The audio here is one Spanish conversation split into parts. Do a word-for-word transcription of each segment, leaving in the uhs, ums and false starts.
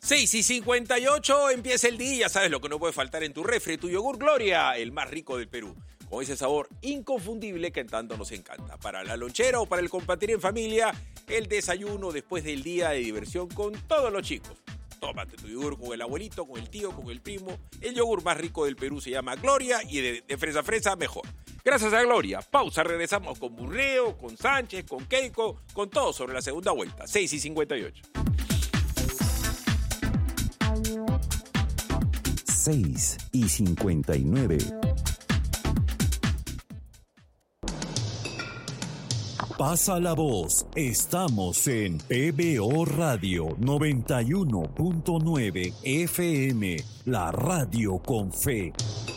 seis y cincuenta y ocho, empieza el día. Ya sabes lo que no puede faltar en tu refri, tu yogur Gloria, el más rico del Perú. Con ese sabor inconfundible que en tanto nos encanta. Para la lonchera o para el compartir en familia, el desayuno después del día de diversión con todos los chicos. Tómate tu yogur con el abuelito, con el tío, con el primo. El yogur más rico del Perú se llama Gloria y de, de fresa a fresa mejor. Gracias a Gloria. Pausa, regresamos con Burreo, con Sánchez, con Keiko, con todo sobre la segunda vuelta. seis y cincuenta y ocho. seis y cincuenta y nueve. Pasa la voz. Estamos en P B O Radio noventa y uno punto nueve F M, la radio con fe.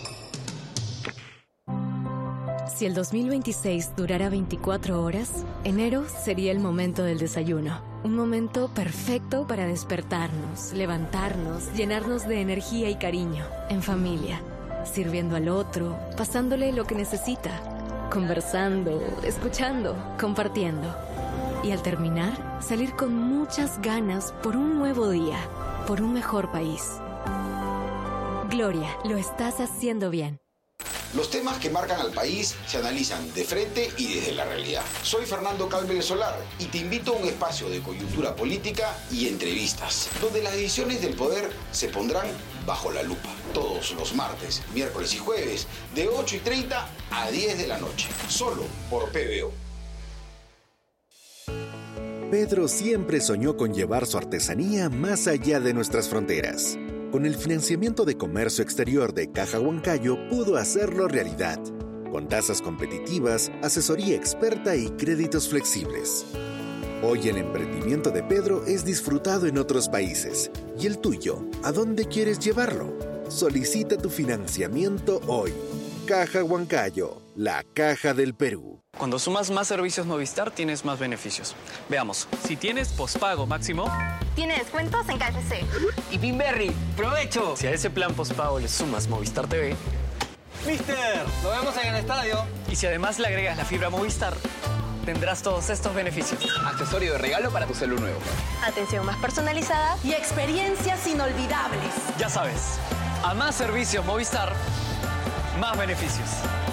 Si el dos mil veintiséis durara veinticuatro horas, enero sería el momento del desayuno. Un momento perfecto para despertarnos, levantarnos, llenarnos de energía y cariño, en familia, sirviendo al otro, pasándole lo que necesita, conversando, escuchando, compartiendo. Y al terminar, salir con muchas ganas por un nuevo día, por un mejor país. Gloria, lo estás haciendo bien. Los temas que marcan al país se analizan de frente y desde la realidad. Soy Fernando Cálvarez Solar y te invito a un espacio de coyuntura política y entrevistas, donde las decisiones del poder se pondrán bajo la lupa. Todos los martes, miércoles y jueves, de ocho y treinta a diez de la noche, solo por P B O. Pedro siempre soñó con llevar su artesanía más allá de nuestras fronteras. Con el financiamiento de comercio exterior de Caja Huancayo pudo hacerlo realidad, con tasas competitivas, asesoría experta y créditos flexibles. Hoy el emprendimiento de Pedro es disfrutado en otros países. ¿Y el tuyo? ¿A dónde quieres llevarlo? Solicita tu financiamiento hoy. Caja Huancayo, la caja del Perú. Cuando sumas más servicios Movistar, tienes más beneficios. Veamos. Si tienes pospago máximo, tiene descuentos en K F C. Y Pinberry, ¡provecho! Si a ese plan pospago le sumas Movistar T V, ¡Mister! ¡Lo vemos en el estadio! Y si además le agregas la fibra Movistar, tendrás todos estos beneficios. Accesorio de regalo para tu celu nuevo. Atención más personalizada y experiencias inolvidables. Ya sabes, a más servicios Movistar, más beneficios.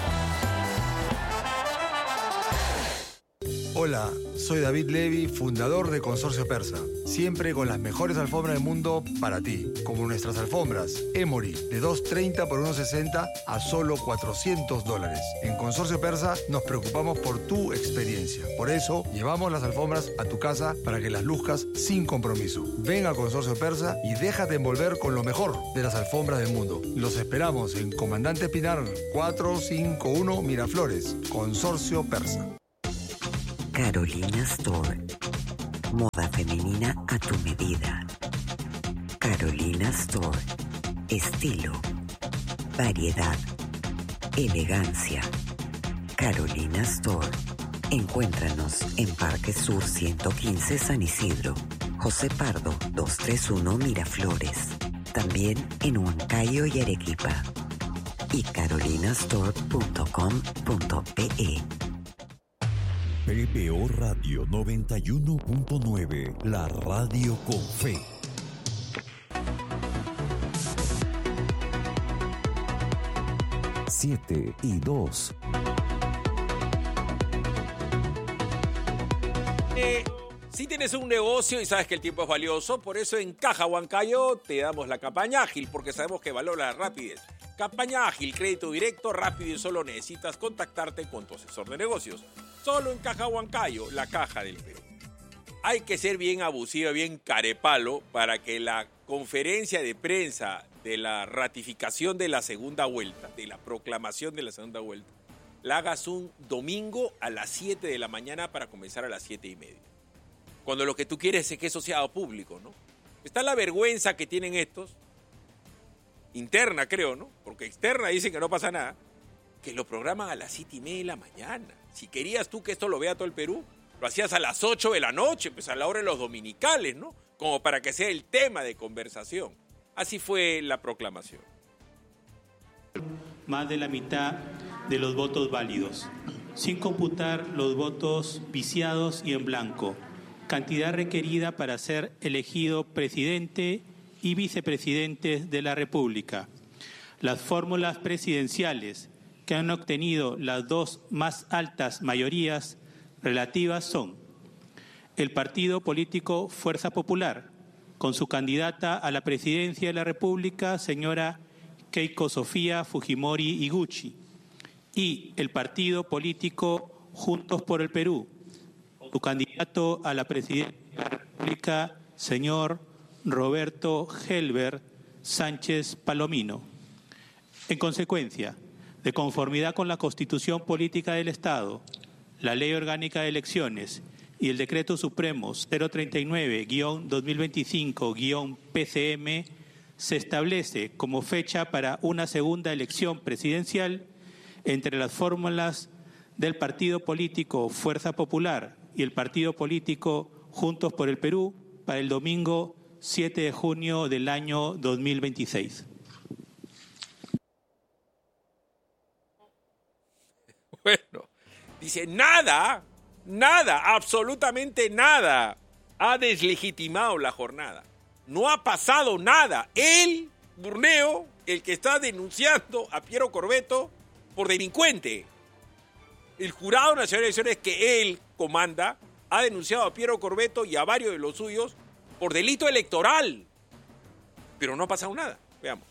Hola, soy David Levy, fundador de Consorcio Persa. Siempre con las mejores alfombras del mundo para ti, como nuestras alfombras Emory de dos treinta por uno sesenta a solo cuatrocientos dólares. En Consorcio Persa nos preocupamos por tu experiencia. Por eso llevamos las alfombras a tu casa para que las luzcas sin compromiso. Ven a Consorcio Persa y déjate envolver con lo mejor de las alfombras del mundo. Los esperamos en Comandante Pinar cuatrocientos cincuenta y uno Miraflores. Consorcio Persa. Carolina Store. Moda femenina a tu medida. Carolina Store. Estilo, variedad, elegancia. Carolina Store. Encuéntranos en Parque Sur ciento quince San Isidro, José Pardo doscientos treinta y uno Miraflores. También en Huancayo y Arequipa. Y carolinastore punto com punto pe. P B O Radio noventa y uno punto nueve, la radio con fe. Siete y dos. Eh, si tienes un negocio y sabes que el tiempo es valioso, por eso en Caja Huancayo te damos la campaña ágil, porque sabemos que valora la rapidez. Campaña ágil, crédito directo, rápido y solo necesitas contactarte con tu asesor de negocios. Solo en Caja Huancayo, la caja del Perú. Hay que ser bien abusivo, bien carepalo para que la conferencia de prensa de la ratificación de la segunda vuelta, de la proclamación de la segunda vuelta, la hagas un domingo a las siete de la mañana para comenzar a las siete y media. Cuando lo que tú quieres es que eso sea público, ¿no? Está la vergüenza que tienen estos, interna creo, ¿no? Porque externa dicen que no pasa nada, que lo programan a las siete y media de la mañana. Si querías tú que esto lo vea todo el Perú, lo hacías a las ocho de la noche, pues a la hora de los dominicales, ¿no? Como para que sea el tema de conversación. Así fue la proclamación. Más de la mitad de los votos válidos, sin computar los votos viciados y en blanco. Cantidad requerida para ser elegido presidente y vicepresidentes de la República. Las fórmulas presidenciales que han obtenido las dos más altas mayorías relativas son el partido político Fuerza Popular, con su candidata a la presidencia de la República, señora Keiko Sofía Fujimori Iguchi, y el partido político Juntos por el Perú, con su candidato a la presidencia de la República, señor Roberto Helber Sánchez Palomino. En consecuencia, de conformidad con la Constitución Política del Estado, la Ley Orgánica de Elecciones y el Decreto Supremo cero treinta y nueve guión dos mil veinticinco guión P C M, se establece como fecha para una segunda elección presidencial entre las fórmulas del partido político Fuerza Popular y el partido político Juntos por el Perú para el domingo siete de junio del año dos mil veintiséis. Bueno, dice, nada, nada, absolutamente nada ha deslegitimado la jornada. No ha pasado nada. Él, Burneo, el que está denunciando a Piero Corvetto por delincuente. El Jurado Nacional de Elecciones que él comanda ha denunciado a Piero Corvetto y a varios de los suyos por delito electoral. Pero no ha pasado nada. Veamos.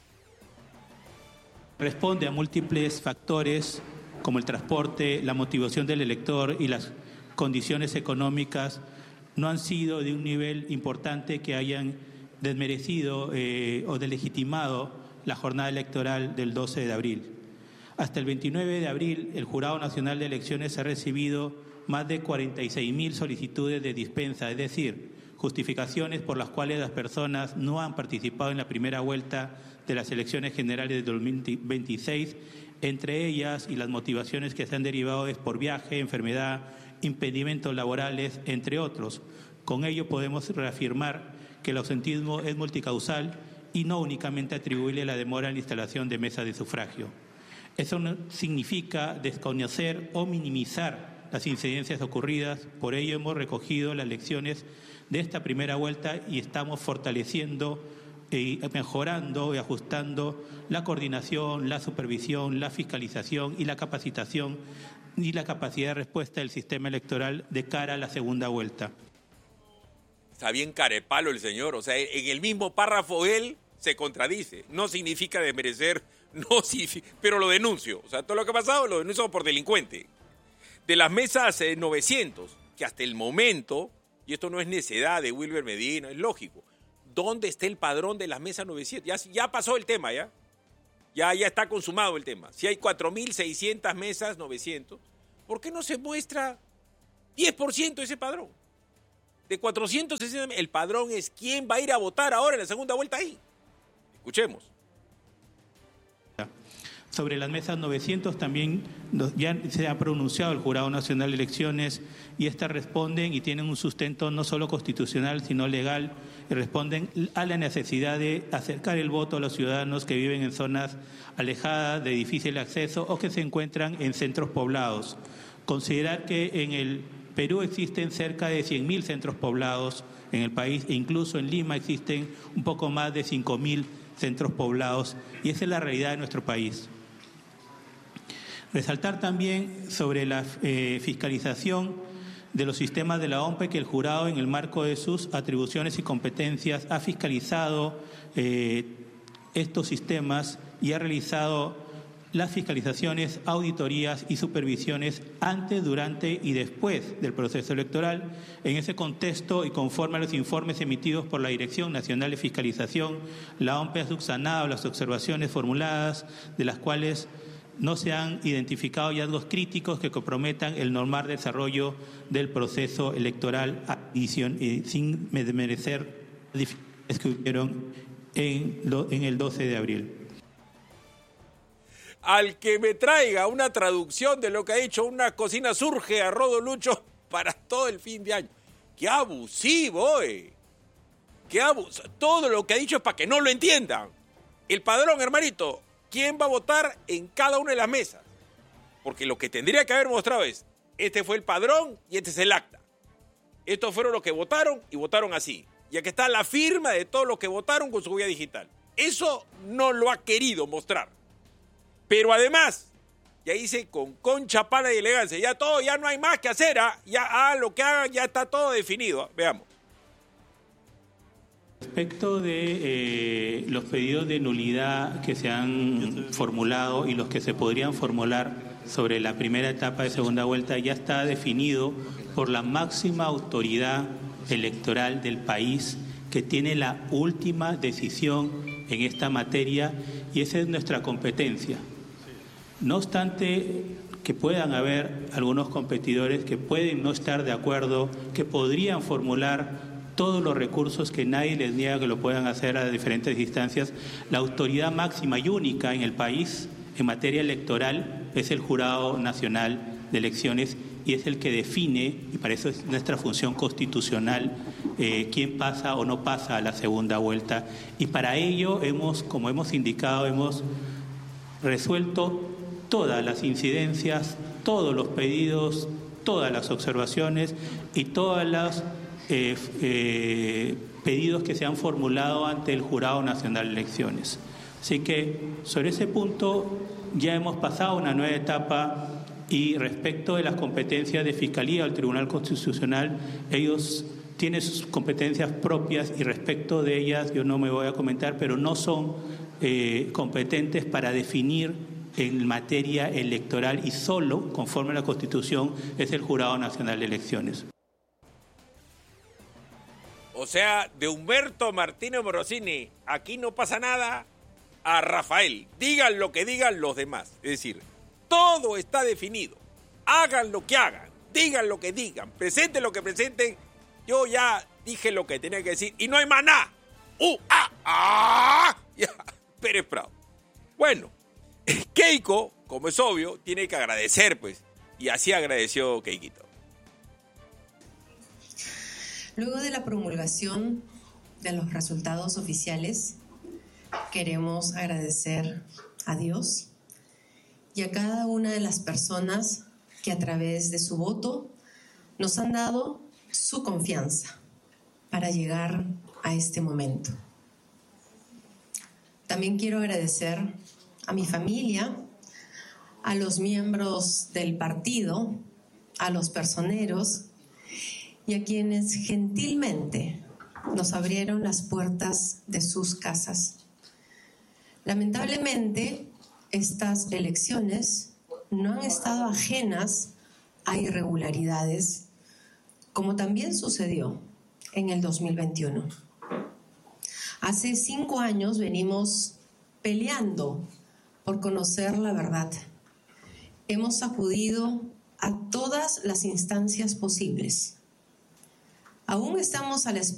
Responde a múltiples factores como el transporte, la motivación del elector y las condiciones económicas no han sido de un nivel importante que hayan desmerecido eh, o delegitimado la jornada electoral del doce de abril. Hasta el veintinueve de abril, el Jurado Nacional de Elecciones ha recibido más de cuarenta y seis mil solicitudes de dispensa, es decir, justificaciones por las cuales las personas no han participado en la primera vuelta de las elecciones generales de dos mil veintiséis, entre ellas y las motivaciones que se han derivado es por viaje, enfermedad, impedimentos laborales, entre otros. Con ello podemos reafirmar que el ausentismo es multicausal y no únicamente atribuible a la demora en la instalación de mesas de sufragio. Eso no significa desconocer o minimizar las incidencias ocurridas, por ello hemos recogido las lecciones de esta primera vuelta y estamos fortaleciendo y mejorando y ajustando la coordinación, la supervisión, la fiscalización y la capacitación y la capacidad de respuesta del sistema electoral de cara a la segunda vuelta. Está bien carepalo el señor, o sea, en el mismo párrafo él se contradice. No significa desmerecer, no significa, pero lo denuncio. O sea, todo lo que ha pasado lo denuncio por delincuente. De las mesas eh, novecientos, que hasta el momento, y esto no es necedad de Wilber Medina, es lógico, ¿dónde está el padrón de las mesas novecientos? Ya, ya pasó el tema, ¿ya? Ya, ya está consumado el tema. Si hay cuatro mil seiscientas mesas novecientos, ¿por qué no se muestra diez por ciento de ese padrón? De cuatrocientos sesenta, el padrón es quién va a ir a votar ahora en la segunda vuelta ahí. Escuchemos. Sobre las mesas novecientos también ya se ha pronunciado el Jurado Nacional de Elecciones y estas responden y tienen un sustento no solo constitucional sino legal y responden a la necesidad de acercar el voto a los ciudadanos que viven en zonas alejadas de difícil acceso o que se encuentran en centros poblados. Considerar que en el Perú existen cerca de cien mil centros poblados en el país e incluso en Lima existen un poco más de cinco mil centros poblados y esa es la realidad de nuestro país. Resaltar también sobre la eh, fiscalización de los sistemas de la O M P E que el jurado en el marco de sus atribuciones y competencias ha fiscalizado eh, estos sistemas y ha realizado las fiscalizaciones, auditorías y supervisiones antes, durante y después del proceso electoral. En ese contexto y conforme a los informes emitidos por la Dirección Nacional de Fiscalización, la O M P E ha subsanado las observaciones formuladas, de las cuales no se han identificado hallazgos críticos que comprometan el normal desarrollo del proceso electoral sin desmerecer las dificultades que hubieron en, lo, en el doce de abril. Al que me traiga una traducción de lo que ha dicho una cocina surge a Rodo Lucho para todo el fin de año. ¡Qué abusivo, eh! ¡Qué abusivo! Todo lo que ha dicho es para que no lo entiendan. El padrón, hermanito, ¿quién va a votar en cada una de las mesas? Porque lo que tendría que haber mostrado es, este fue el padrón y este es el acta. Estos fueron los que votaron y votaron así. Y aquí está la firma de todos los que votaron con su huella digital. Eso no lo ha querido mostrar. Pero además, ya dice con concha, pala y elegancia, ya todo, ya no hay más que hacer, ¿ah? Ya ah, lo que hagan ya está todo definido. ¿Ah? Veamos. Respecto de eh, los pedidos de nulidad que se han formulado y los que se podrían formular sobre la primera etapa de segunda vuelta, ya está definido por la máxima autoridad electoral del país, que tiene la última decisión en esta materia, y esa es nuestra competencia. No obstante que puedan haber algunos competidores que pueden no estar de acuerdo, que podrían formular todos los recursos, que nadie les niega que lo puedan hacer a diferentes instancias, la autoridad máxima y única en el país en materia electoral es el Jurado Nacional de Elecciones, y es el que define, y para eso es nuestra función constitucional, eh, quién pasa o no pasa a la segunda vuelta. Y para ello hemos, como hemos indicado, hemos resuelto todas las incidencias, todos los pedidos, todas las observaciones y todas las Eh, eh, pedidos que se han formulado ante el Jurado Nacional de Elecciones. Así que sobre ese punto ya hemos pasado una nueva etapa, y respecto de las competencias de Fiscalía o el Tribunal Constitucional, ellos tienen sus competencias propias y respecto de ellas yo no me voy a comentar, pero no son eh, competentes para definir en materia electoral, y solo, conforme a la Constitución, es el Jurado Nacional de Elecciones. O sea, de Humberto Martínez Morosini, aquí no pasa nada, a Rafael. Digan lo que digan los demás. Es decir, todo está definido. Hagan lo que hagan, digan lo que digan, presenten lo que presenten. Yo ya dije lo que tenía que decir y no hay más nada. ¡Uh! ¡Ah! ¡Ah! Ya, Pérez Prado. Bueno, Keiko, como es obvio, tiene que agradecer, pues. Y así agradeció Keikito. Luego de la promulgación de los resultados oficiales, queremos agradecer a Dios y a cada una de las personas que a través de su voto nos han dado su confianza para llegar a este momento. También quiero agradecer a mi familia, a los miembros del partido, a los personeros y a quienes gentilmente nos abrieron las puertas de sus casas. Lamentablemente, estas elecciones no han estado ajenas a irregularidades, como también sucedió en el dos mil veintiuno. Hace cinco años venimos peleando por conocer la verdad. Hemos acudido a todas las instancias posibles. Aún estamos a la espera